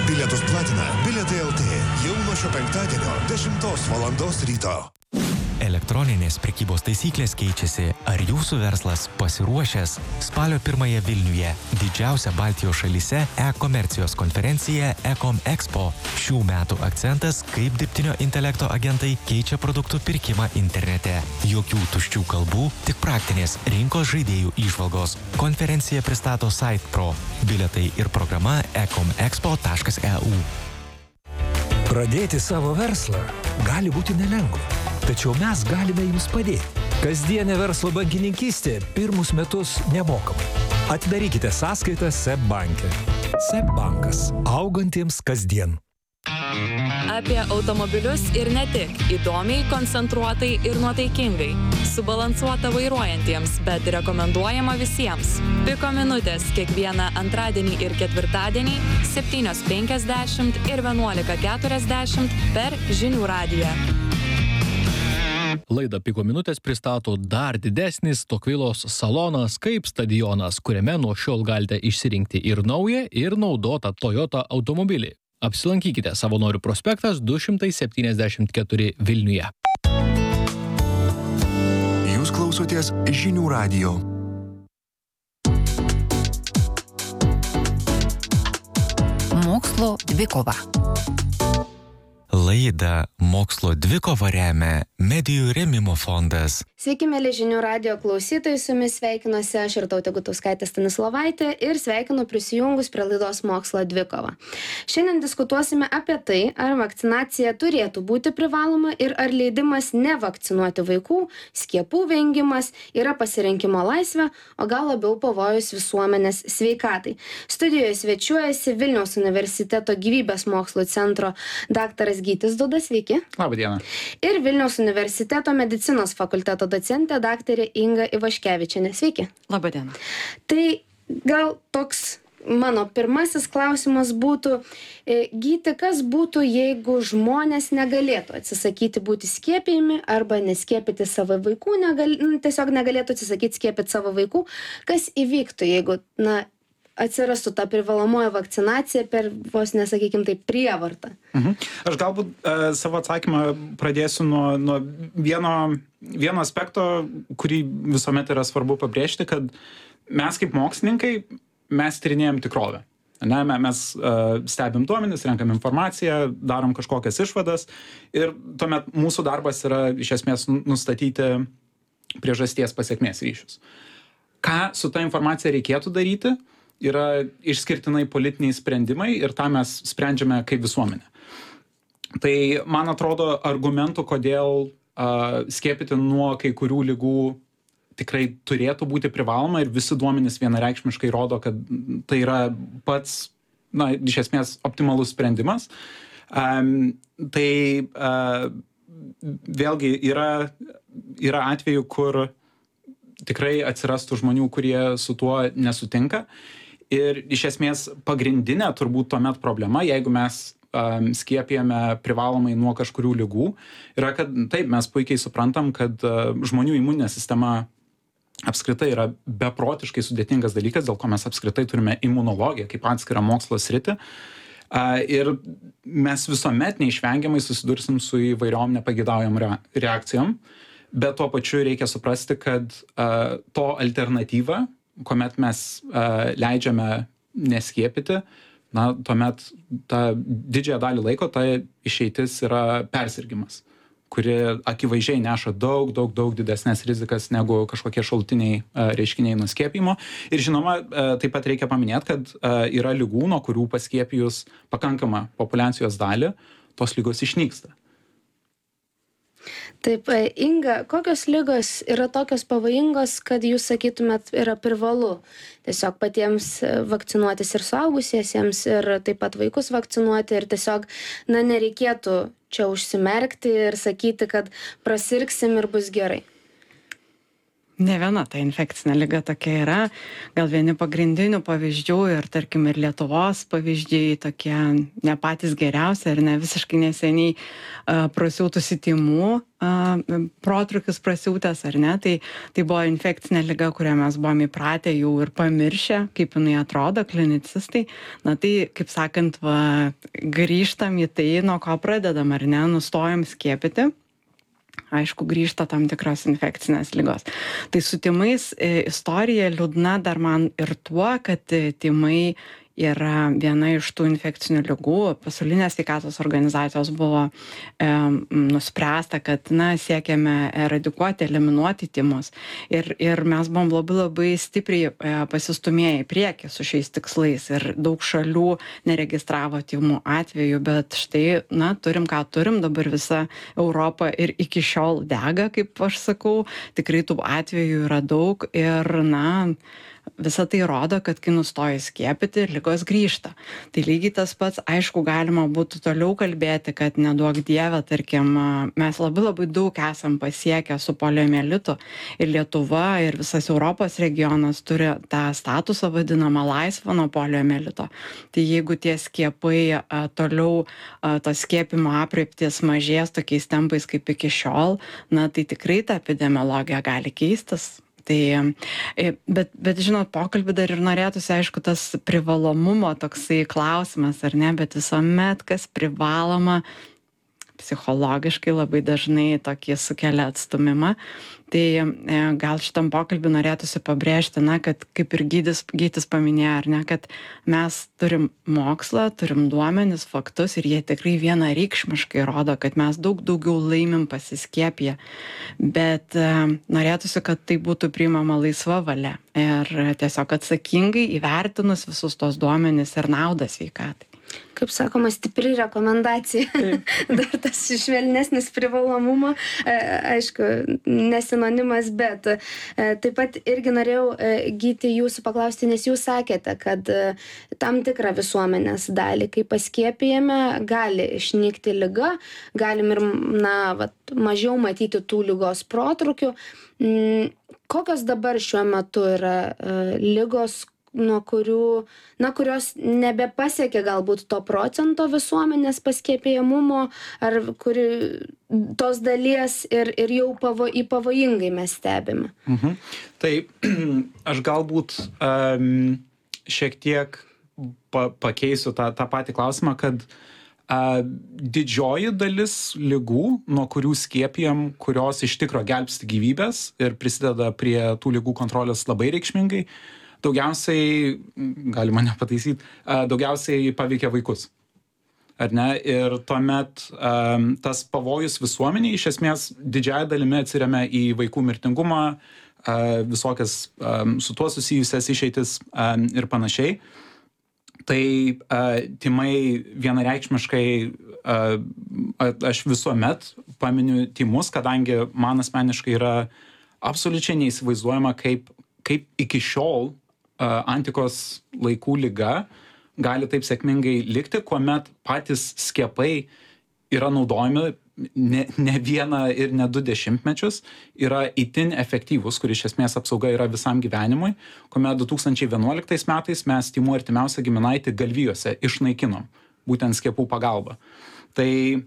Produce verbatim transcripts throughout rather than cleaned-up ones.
Bilietus platina Bilietai L T jau nuo šio penktadienio dešimtos valandos ryto. Elektroninės prekybos taisyklės keičiasi. Ar jūsų verslas pasiruošęs? Spalio pirmąją Vilniuje didžiausia Baltijos šalyse e-komercijos konferencija e-com expo. Šių metų akcentas, kaip dirbtinio intelekto agentai keičia produktų pirkimą internete. Jokių tuščių kalbų, tik praktinės rinkos žaidėjų įžvalgos. Konferencija pristato SitePro. Bilietai ir programa e com expo taškas e u. Pradėti savo verslą gali būti nelengva, tačiau mes galime jums padėti. Kasdienė verslo bankininkystė pirmus metus nemokamai. Atidarykite sąskaitą S E B banke. S E B bankas. Augantiems kasdien. Apie automobilius ir ne tik. Įdomiai, koncentruotai ir nuotaikingai. Subalansuota vairuojantiems, bet rekomenduojama visiems. Piko minutės kiekvieną antradienį ir ketvirtadienį septynios penkiasdešimt ir vienuolika keturiasdešimt per Žinių radiją. Laidą Piko minutės pristato dar didesnis Tokvilos salonas kaip stadionas, kuriame nuo šiol galite išsirinkti ir naują, ir naudotą Toyota automobilį. Apsilankykite Savanorių prospektas du šimtai septyniasdešimt keturi Vilniuje. Jūs klausotės Žinių radijo. Mokslo dvikova. Laidą Mokslo dvikova remia Medijų rėmimo fondas. Sveiki, mėly Žinių radijo klausytojai, su jumis sveikinuosi aš Irtautė Gutauskaitė Stanislovaitė ir sveikinu prisijungus prie laidos Mokslo dvikova. Šiandien diskutuosime apie tai, ar vakcinacija turėtų būti privaloma ir ar leidimas nevakcinuoti vaikų, skiepų vengimas yra pasirinkimo laisvė, o gal labiau pavojus visuomenės sveikatai. Studijoje svečiuojasi Vilniaus universiteto gyvybės mokslų centro daktaras Gytis Dudas, sveiki. Labą dieną. Ir Vilniaus universiteto medicinos fakulteto docentė daktarė Inga Ivaškevičienė, sveiki. Labą dieną. Tai gal toks mano pirmasis klausimas būtų, Gyti, kas būtų, jeigu žmonės negalėtų atsisakyti būti skiepijami arba neskiepyti savo vaikų, negal, tiesiog negalėtų atsisakyti skiepyti savo vaikų, kas įvyktų, jeigu, na, atsirastų ta privalomoji vakcinacija per vos nesakykim tai prievartą. Mhm. Aš galbūt uh, savo atsakymą pradėsiu nuo, nuo vieno, vieno aspekto, kurį visuomet yra svarbu pabrėžti, kad mes kaip mokslininkai, mes tyrinėjam tikrovę. Ne, mes uh, stebim duomenis, renkam informaciją, darom kažkokias išvadas ir tuomet mūsų darbas yra iš esmės nustatyti priežasties pasekmės ryšius. Ką su ta informacija reikėtų daryti? Yra išskirtinai politiniai sprendimai ir tą mes sprendžiame kaip visuomenė. Tai, man atrodo, argumentų, kodėl uh, skiepyti nuo kai kurių ligų tikrai turėtų būti privaloma ir visi duomenys vienareikšmiškai rodo, kad tai yra pats, na, iš esmės optimalus sprendimas. Um, tai uh, vėlgi yra, yra atvejų, kur tikrai atsirastų žmonių, kurie su tuo nesutinka. Ir iš esmės pagrindinė turbūt tuomet problema, jeigu mes um, skiepijame privalomai nuo kažkurių ligų, yra, kad taip, mes puikiai suprantam, kad uh, žmonių imuninė sistema apskritai yra beprotiškai sudėtingas dalykas, dėl ko mes apskritai turime imunologiją kaip atskirą mokslo sritį. Uh, ir mes visuomet neišvengiamai susidursim su įvairiom nepageidaujavom reakcijom, bet tuo pačiu reikia suprasti, kad uh, to alternatyva, kuomet mes uh, leidžiame neskiepyti, na, tuomet tą didžiąją dalį laiko ta išeitis yra persirgimas, kuri akivaizdžiai neša daug, daug, daug didesnės rizikas negu kažkokie šalutiniai uh, reiškiniai nuo skiepijimo. Ir žinoma, uh, taip pat reikia paminėti, kad uh, yra ligų, nuo kurių paskiepijus pakankamą populiacijos dalį, tos ligos išnyksta. Taip, Inga, kokios ligos yra tokios pavojingos, kad jūs sakytumėt yra privalu tiesiog patiems vakcinuotis ir suaugusiesiems, ir taip pat vaikus vakcinuoti, ir tiesiog, na, nereikėtų čia užsimerkti ir sakyti, kad prasirgsim ir bus gerai? Ne viena ta infekcinė liga tokia yra, gal vieni pagrindinių pavyzdžių ir tarkim ir Lietuvos pavyzdžiai tokie ne patys geriausi ar ne visiškai neseniai uh, prasiūtusi tymų uh, protrūkis prasiūtęs ar ne, tai, tai buvo infekcinė liga, kurią mes buvom įpratę jau ir pamiršę, kaip jinai atrodo, klinicistai. Na tai, kaip sakant, va, grįžtam į tai, nuo ko pradedam ar ne, nustojam skiepyti. Aišku, grįžta tam tikros infekcinės ligos. Tai su tymais istorija liūdna dar man ir tuo, kad tymai yra viena iš tų infekcinių ligų. Pasaulinės sveikatos organizacijos buvo e, nuspręsta, kad na, siekiame eradikuoti, eliminuoti tymus. Ir, ir mes buvom labai labai stipriai e, pasistumėję į priekį su šiais tikslais. Ir daug šalių neregistravo tymų atvejų, bet štai, na, turim ką turim, dabar visa Europa ir iki šiol dega, kaip aš sakau. Tikrai tų atvejų yra daug ir, na, visa tai rodo, kad kai nustoji skiepyti, ligos grįžta. Tai lygiai tas pats, aišku, galima būtų toliau kalbėti, kad neduok Dieve, tarkim, mes labai labai daug esam pasiekę su poliomielitu ir Lietuva ir visas Europos regionas turi tą statusą vadinamą laisvą nuo poliomielito. Tai jeigu tie skiepai a, toliau a, tos skiepimo aprėpties mažės tokiais tempais kaip iki šiol, na tai tikrai ta epidemiologija gali keistis. Tai, bet, bet, žinot, pokalbį dar ir norėtųsi, aišku, tas privalomumo toksai klausimas, ar ne, bet visuomet, kas privaloma, psichologiškai labai dažnai tokį sukelia atstumimą. Tai e, gal šitam pokalbį norėtųsi pabrėžti, na, kad kaip ir Gytis, Gytis paminėjo, ar ne, kad mes turim mokslą, turim duomenis, faktus ir jie tikrai vienareikšmiškai rodo, kad mes daug daugiau laimim pasiskiepiję. Bet e, norėtųsi, kad tai būtų priimama laisva valia ir tiesiog atsakingai įvertinus visus tos duomenis ir naudą sveikatai. Kaip sakoma, stipri rekomendacija. Dar tas švelnesnis privalomumo, aišku, nesinonimas, bet taip pat irgi norėjau, Gyti, jūsų paklausti, nes jūs sakėte, kad tam tikrą visuomenės dalį, kai paskiepijame, gali išnykti liga, galim ir, na, vat, mažiau matyti tų ligos protrukių. Kokios dabar šiuo metu yra ligos, nuo kurių, na, kurios nebepasiekia galbūt to procento visuomenės paskiepijamumo, ar kuri tos dalies ir, ir jau pavo, į pavojingai mes stebime? Mhm. Tai aš galbūt um, šiek tiek pa, pakeisiu tą, tą patį klausimą, kad uh, didžioji dalis ligų, nuo kurių skiepijam, kurios iš tikro gelbsti gyvybės ir prisideda prie tų ligų kontrolės labai reikšmingai, daugiausiai, galima nepataisyti, daugiausiai paveikia vaikus. Ar ne? Ir tuomet um, tas pavojus visuomeniai iš esmės didžiąją dalimi atsiremia į vaikų mirtingumą, uh, visokias um, su tuo susijusias išeitis um, ir panašiai. Tai uh, tymai vienareikšmiškai, uh, aš visuomet paminiu tymus, kadangi man asmeniškai yra absoliučiai neįsivaizduojama, kaip, kaip iki šiol antikos laikų liga gali taip sėkmingai likti, kuomet patys skiepai yra naudojami ne, ne vieną ir ne du dešimtmečius, yra itin efektyvus, kur iš esmės apsauga yra visam gyvenimui, kuomet du tūkstančiai vienuoliktais metais mes tymų artimiausią giminaitį galvijose išnaikinom, būtent skiepų pagalba. Tai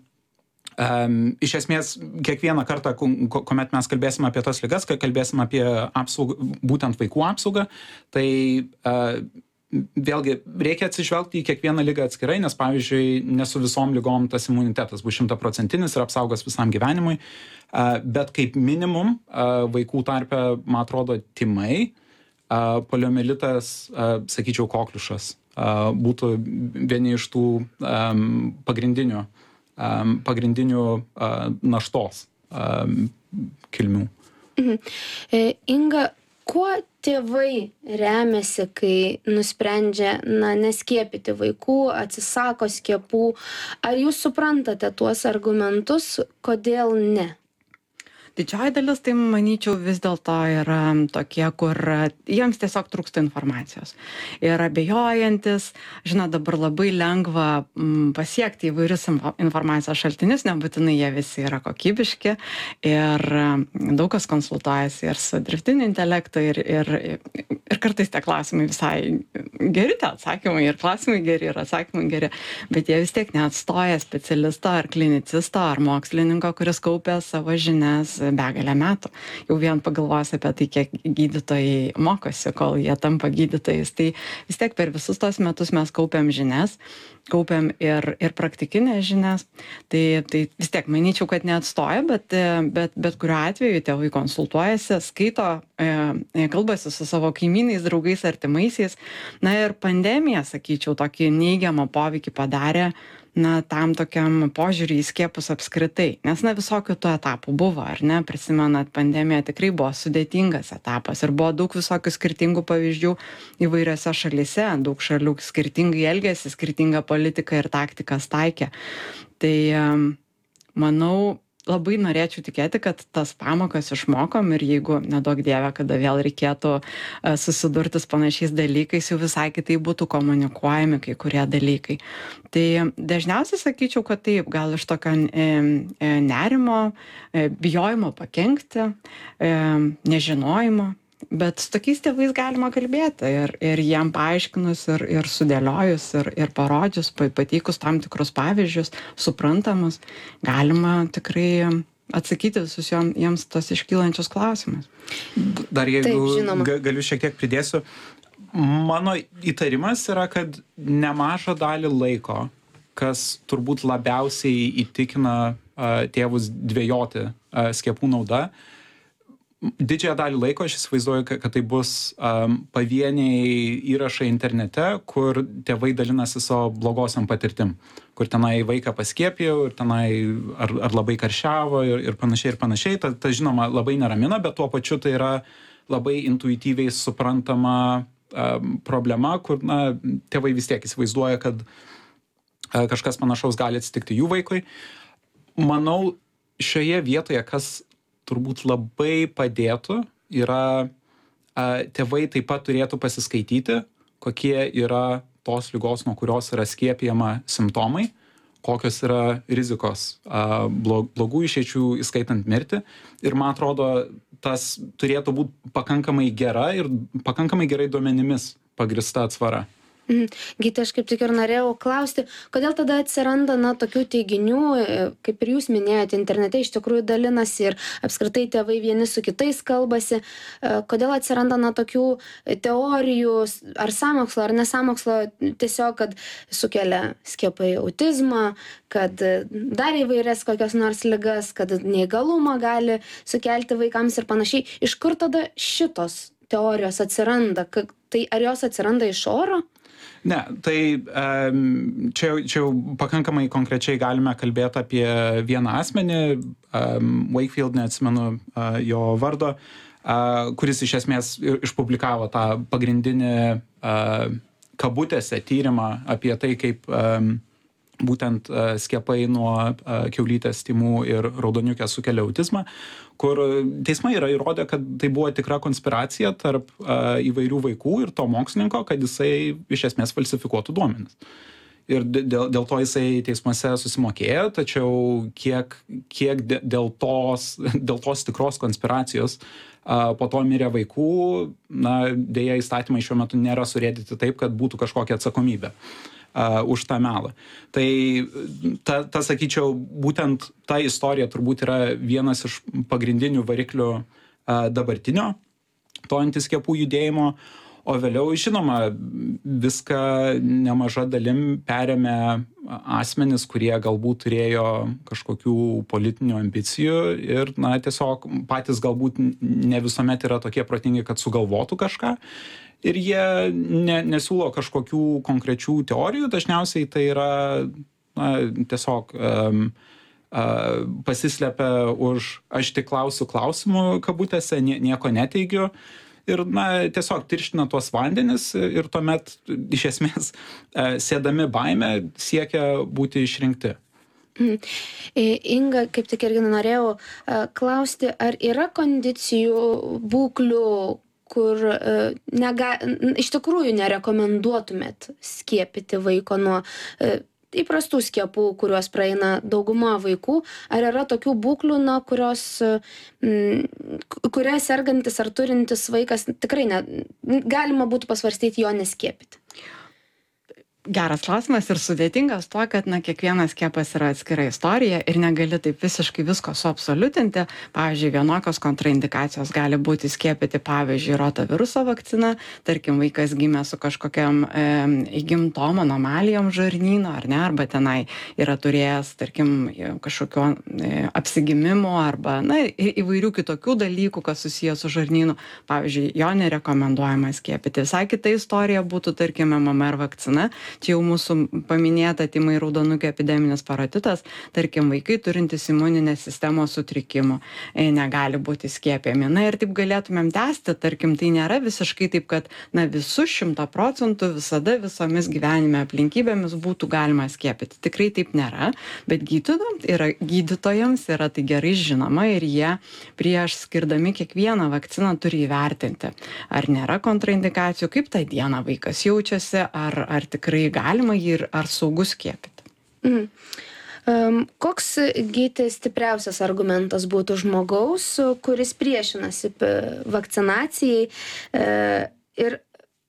Um, iš esmės, kiekvieną kartą, kuomet mes kalbėsim apie tas ligas, kai kalbėsim apie apsaugą, būtent vaikų apsaugą, tai uh, vėlgi reikia atsižvelgti į kiekvieną ligą atskirai, nes pavyzdžiui, ne su visom ligom tas imunitetas bus šimtaprocentinis ir apsaugos visam gyvenimui, uh, bet kaip minimum uh, vaikų tarpe, man atrodo, tymai, uh, poliomielitas, uh, sakyčiau, kokliušas, uh, būtų vieni iš tų um, pagrindinių Um, pagrindinių uh, naštos um, kilmių. Mhm. E, Inga, kuo tėvai remiasi, kai nusprendžia, na, neskiepyti vaikų, atsisako skiepų? Ar jūs suprantate tuos argumentus, kodėl ne? Didžioji dalis, tai manyčiau, vis dėlto yra tokie, kur jiems tiesiog trūksta informacijos. Ir abejojantis, žinot, dabar labai lengva m, pasiekti įvairius informacijos šaltinius, nebūtinai jie visi yra kokybiški. Ir daug kas konsultuojasi ir su dirbtiniu intelektu, ir, ir, ir kartais tie klausimai visai geri, tie atsakymai, ir klausimai geri, ir atsakymai geri, bet jie vis tiek neatstoja specialisto ar klinicisto ar mokslininko, kuris kaupia savo žinias begalę metų. Jau vien pagalvos apie tai, kiek gydytojai mokosi, kol jie tampa gydytojais. Tai vis tiek per visus tos metus mes kaupiam žinias, kaupiam ir, ir praktikinės žinias. Tai, tai vis tiek manyčiau, kad neatstoja, bet, bet, bet kuriuo atveju tėvai konsultuojasi, skaito, e, kalbasi su savo kaimynais, draugais, artimaisiais. Na ir pandemija, sakyčiau, tokį neigiamą poveikį padarė na, tam tokiam požiūrį į skiepus apskritai. Nes, na, visokių tų etapų buvo, ar ne? Prisimenat, pandemija tikrai buvo sudėtingas etapas ir buvo daug visokių skirtingų pavyzdžių įvairiose šalyse. Daug šalių skirtingai elgėsi, skirtingą politiką ir taktikas taikė. Tai, manau, labai norėčiau tikėti, kad tas pamokas išmokom ir jeigu, nedaug dieve, kada vėl reikėtų susidurti su panašiais dalykais, jau visai kitaip būtų komunikuojami kai kurie dalykai. Tai dažniausiai sakyčiau, kad taip, gal iš tokio nerimo, bijojimo pakenkti, nežinojimo. Bet su tokiais tėvais galima kalbėti ir, ir jiem paaiškinus ir, ir sudėliojus ir, ir parodžius, pateikus tam tikrus pavyzdžius, suprantamus, galima tikrai atsakyti visus jiems tos iškylančius klausimus. Dar jeigu Taip, galiu šiek tiek pridėsiu, mano įtarimas yra, kad nemažą dalį laiko, kas turbūt labiausiai įtikina uh, tėvus dvejoti uh, skiepų nauda, didžiąją dalį laiko aš įsivaizduoju, kad tai bus um, pavieniai įrašai internete, kur tėvai dalinasi savo blogosiam patirtim, kur tenai vaiką paskiepijau ir tenai ar, ar labai karščiavo ir, ir panašiai ir panašiai. Ta, ta žinoma labai neramina, bet tuo pačiu tai yra labai intuityviai suprantama um, problema, kur na, tėvai vis tiek įsivaizduoja, kad uh, kažkas panašaus gali atsitikti jų vaikui. Manau, šioje vietoje, kas turbūt labai padėtų, yra a, tėvai taip pat turėtų pasiskaityti, kokie yra tos ligos, nuo kurios yra skiepijama simptomai, kokios yra rizikos a, blog, blogų išeičių, įskaitant mirtį. Ir man atrodo, tas turėtų būti pakankamai gera ir pakankamai gerai duomenimis pagrįsta atsvara. Mhm. Gytė, aš kaip tik ir norėjau klausti, kodėl tada atsiranda, na, tokių teiginių, kaip ir jūs minėjote, internete iš tikrųjų dalinasi ir apskritai tėvai vieni su kitais kalbasi, kodėl atsiranda, na, tokių teorijų, ar sąmokslo, ar nesamokslo, tiesiog, kad sukelia skiepai autizmą, kad dar įvairias kokias nors ligas, kad neįgalumą gali sukelti vaikams ir panašiai. Iš kur tada šitos teorijos atsiranda? Tai ar jos atsiranda iš oro? Ne, tai um, čia, čia jau pakankamai konkrečiai galime kalbėti apie vieną asmenį, um, Wakefield, neatsimenu uh, jo vardo, uh, kuris iš esmės išpublikavo tą pagrindinį uh, kabutėse tyrimą apie tai, kaip um, būtent uh, skiepai nuo uh, kiaulytės tymų ir raudoniukės sukelia autizmą, kur teismai yra įrodę, kad tai buvo tikra konspiracija tarp uh, įvairių vaikų ir to mokslininko, kad jisai iš esmės falsifikuotų duomenis. Ir dėl, dėl to jisai teismuose susimokėjo, tačiau kiek, kiek dėl tos, dėl tos tikros konspiracijos uh, po to mirė vaikų, na, dėja įstatymai šiuo metu nėra surėdyti taip, kad būtų kažkokia atsakomybė Uh, už tą melą. Tai, ta, ta, sakyčiau, būtent ta istorija turbūt yra vienas iš pagrindinių variklių uh, dabartinio to antiskiepų judėjimo, o vėliau, žinoma, viską nemaža dalim perėmė asmenys, kurie galbūt turėjo kažkokių politinių ambicijų ir, na, tiesiog patys galbūt ne visuomet yra tokie protingi, kad sugalvotų kažką. Ir jie ne, nesiūlo kažkokių konkrečių teorijų, dažniausiai tai yra na, tiesiog um, uh, pasislepia už aš tik klausiu klausimų kabutėse, nie, nieko neteigiu ir na, tiesiog tirština tuos vandenis ir tuomet iš esmės uh, sėdami baimę siekia būti išrinkti. Mhm. Inga, kaip tik irgi norėjau klausti, ar yra kondicijų, būklių, kur nega, iš tikrųjų nerekomenduotumėt skiepyti vaiko nuo įprastų skiepų, kuriuos praeina dauguma vaikų, ar yra tokių būklių, nuo kurios, kuria sergantis ar turintis vaikas tikrai ne, galima būtų pasvarstyti jo neskiepyti? Geras klausimas ir sudėtingas tuo, kad na, kiekvienas skiepas yra atskira istorija ir negali taip visiškai visko suabsoliutinti. Pavyzdžiui, vienokios kontraindikacijos gali būti skiepyti, pavyzdžiui, rotaviruso vakcina, tarkim, vaikas gimė su kažkokiam e, įgimtom anomalijom žarnyno, ar ne, arba tenai yra turėjęs, tarkim, kažkokio e, apsigimimo arba na, įvairių kitokių dalykų, kas susijęs su žarnynu. Pavyzdžiui, jo nerekomenduojama skiepyti. Visai kita istorija būtų, tarkim, M M R vakcina. Čia jau mūsų paminėta tymai raudonukė epideminis parotitas, tarkim, vaikai turintys imuninės sistemos sutrikimų negali būti skiepijami. Na ir taip galėtumėm tęsti, tarkim, tai nėra visiškai taip, kad na, visus šimtą procentų visada visomis gyvenime aplinkybėmis būtų galima skiepyti. Tikrai taip nėra, bet gydytojams yra, gydytojams yra tai gerai žinoma ir jie prieš skirdami kiekvieną vakciną turi įvertinti, ar nėra kontraindikacijų, kaip tą dieną vaikas jaučiasi, ar, ar tikrai galima jį ir ar saugu skiepyti. Mhm. Um, koks gyti stipriausias argumentas būtų žmogaus, kuris priešinasi vakcinacijai e, ir,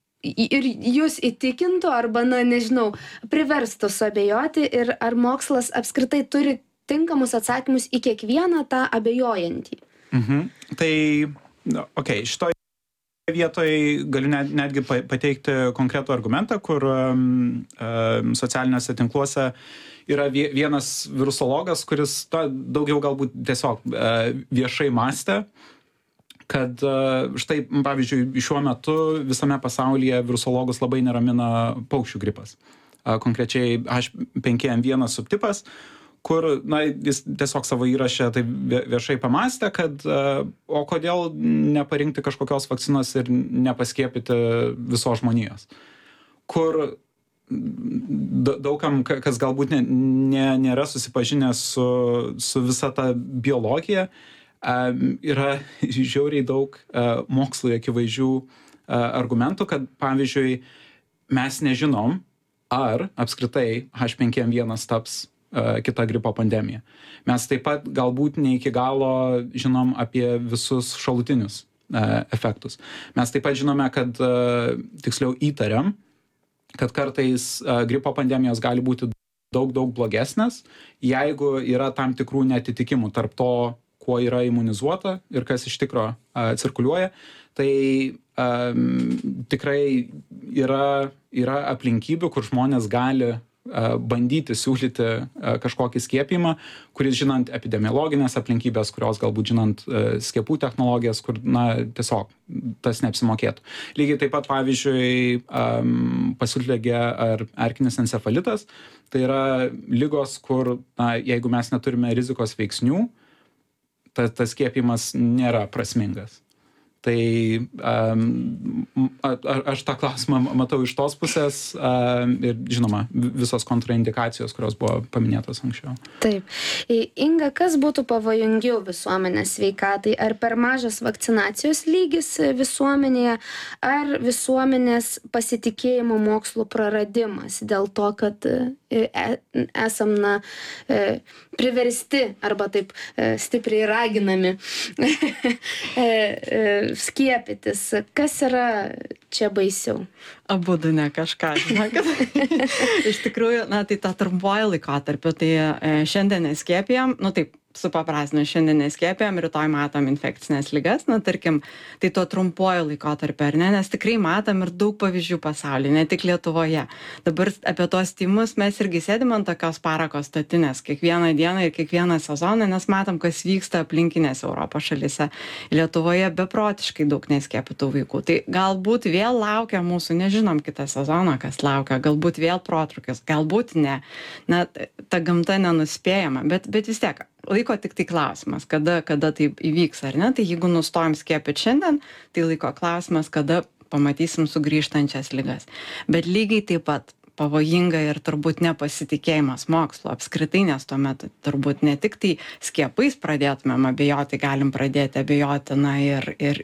ir jūs įtikintų arba, na, nežinau, priverstų suabejoti ir ar mokslas apskritai turi tinkamus atsakymus į kiekvieną tą abejojantį? Mhm. Tai, okei, okay, šitoj vietoj galiu net, netgi pateikti konkretų argumentą, kur um, um, socialiniuose tinkluose yra vienas virusologas, kuris ta, daugiau galbūt tiesiog uh, viešai mąstė, kad uh, štai, pavyzdžiui, šiuo metu visame pasaulyje virusologus labai neramina paukščių gripas. Uh, konkrečiai H penki N vienas subtipas, kur, na, jis tiesiog savo įrašę tai viešai pamastė, kad uh, o kodėl neparinkti kažkokios vakcinos ir nepaskiepyti visos žmonijos. Kur daugam, kas galbūt ne, ne, nėra susipažinę su, su visa ta biologija, uh, yra žiauriai daug uh, mokslui akivaizdžių uh, argumentų, kad, pavyzdžiui, mes nežinom, ar apskritai H penki N vienas taps kita gripo pandemija. Mes taip pat galbūt ne iki galo žinom apie visus šalutinius uh, efektus. Mes taip pat žinome, kad, uh, tiksliau įtariam, kad kartais uh, gripo pandemijos gali būti daug, daug blogesnės, jeigu yra tam tikrų netitikimų tarp to, kuo yra imunizuota ir kas iš tikro uh, cirkuliuoja. Tai um, tikrai yra, yra aplinkybių, kur žmonės gali bandyti siūlyti kažkokį skiepimą, kuris žinant epidemiologinės aplinkybės, kurios galbūt žinant skiepų technologijas, kur, na, tiesiog tas neapsimokėtų. Lygiai taip pat, pavyzdžiui, pasiutligė ar erkinis encefalitas, tai yra ligos, kur, na, jeigu mes neturime rizikos veiksnių, tas, tas skiepimas nėra prasmingas. Tai um, a, a, aš tą klausimą matau iš tos pusės um, ir, žinoma, visos kontraindikacijos, kurios buvo paminėtos anksčiau. Taip. Inga, kas būtų pavojingiau visuomenės sveikatai? Ar per mažas vakcinacijos lygis visuomenėje, ar visuomenės pasitikėjimo mokslo praradimas dėl to, kad esam, na, priversti arba taip stipriai raginami skiepytis. Kas yra čia baisiau? Abudu ne kažką, žinokit. Iš tikrųjų, na, tai tą trumpuoju laikotarpiu, tai šiandien neskiepijam, nu taip, supaprastinu, šiandien neskiepijam, rytoj matom infekcinės ligas, na, tarkim, tai tuo trumpuoju laikotarpiu, ar ne, nes tikrai matom ir daug pavyzdžių pasaulyje, ne tik Lietuvoje. Dabar apie tos tymus mes irgi sėdim ant tokios parakos statinės kiekvieną dieną ir kiekvieną sezoną, nes matom, kas vyksta aplinkinės Europos šalyse. Lietuvoje beprotiškai daug neskiepytų vaikų. Tai galbūt vėl laukia mūsų, nežinom kitą sezoną, kas laukia, galbūt vėl protrūkis, galbūt ne. Na, ta gamta nenuspėjama, bet, bet vis tiek, laiko tik tai klausimas, kada, kada tai įvyks, ar ne? Tai jeigu nustojam skiepyti šiandien, tai laiko klausimas, kada pamatysim sugrįžtančias ligas. Bet lygiai taip pat pavojinga ir turbūt nepasitikėjimas mokslu apskritai, nes tuomet turbūt ne tik tai skiepais pradėtumėm abejoti, galim pradėti abejoti, na ir, ir,